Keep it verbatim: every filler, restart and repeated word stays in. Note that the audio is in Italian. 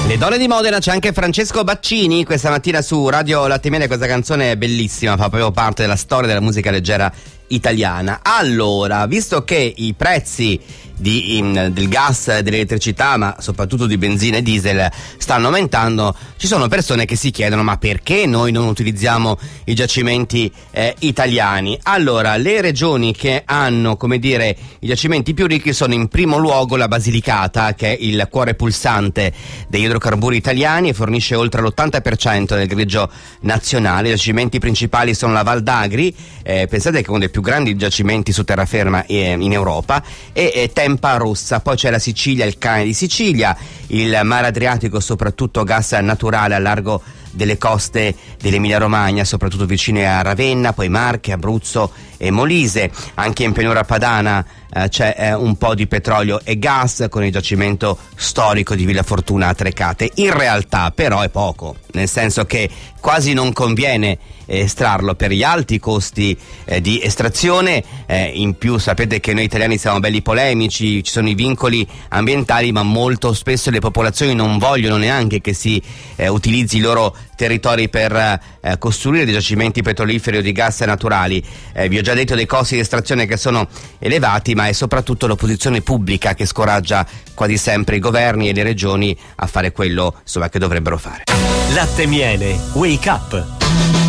Le donne di Modena, c'è anche Francesco Baccini questa mattina su Radio Latte e Miele. Questa canzone è bellissima, fa proprio parte della storia della musica leggera italiana. Allora, visto che i prezzi di, in, del gas, dell'elettricità, ma soprattutto di benzina e diesel stanno aumentando, ci sono persone che si chiedono: ma perché noi non utilizziamo i giacimenti eh, italiani? Allora, le regioni che hanno, come dire, i giacimenti più ricchi sono in primo luogo la Basilicata, che è il cuore pulsante degli idrocarburi italiani e fornisce oltre l'ottanta per cento del greggio nazionale. I giacimenti principali sono la Val d'Agri, eh, pensate che è uno dei più grandi giacimenti su terraferma eh, in Europa, e eh, Tempa Rossa. Poi c'è la Sicilia, il Cane di Sicilia, il Mare Adriatico, soprattutto gas naturale a largo delle coste dell'Emilia Romagna, soprattutto vicine a Ravenna, poi Marche, Abruzzo e Molise. Anche in pianura padana eh, c'è eh, un po' di petrolio e gas, con il giacimento storico di Villa Fortuna a Trecate. In realtà però è poco, nel senso che quasi non conviene estrarlo per gli alti costi eh, di estrazione. Eh, in più sapete che noi italiani siamo belli polemici, ci sono i vincoli ambientali, ma molto spesso le popolazioni non vogliono neanche che si eh, utilizzi i loro territori per eh, costruire dei giacimenti petroliferi o di gas naturali. Eh, vi ho già detto dei costi di estrazione che sono elevati, ma è soprattutto l'opposizione pubblica che scoraggia quasi sempre i governi e le regioni a fare quello, insomma, che dovrebbero fare. Latte e Miele, Wake Up.